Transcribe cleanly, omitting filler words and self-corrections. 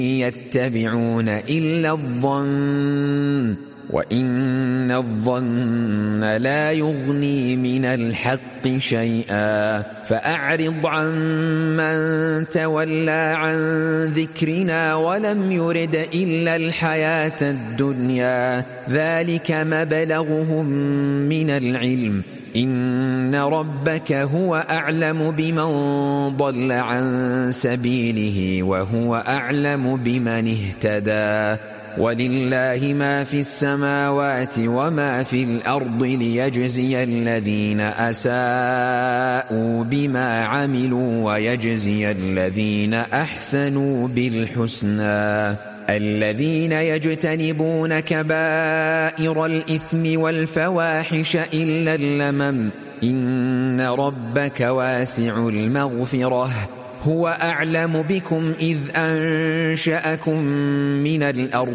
يتبعون إلا الظن وإن الظن لا يغني من الحق شيئا فأعرض عن من تولى عن ذكرنا ولم يرد إلا الحياة الدنيا ذلك مبلغهم من العلم إن ربك هو أعلم بمن ضل عن سبيله وهو أعلم بمن اهتدى ولله ما في السماوات وما في الأرض ليجزي الذين أساءوا بما عملوا ويجزي الذين أحسنوا بالحسنى الذين يجتنبون كبائر الإثم والفواحش إلا اللمم إن ربك واسع المغفرة هو أعلم بكم إذ أنشأكم من الأرض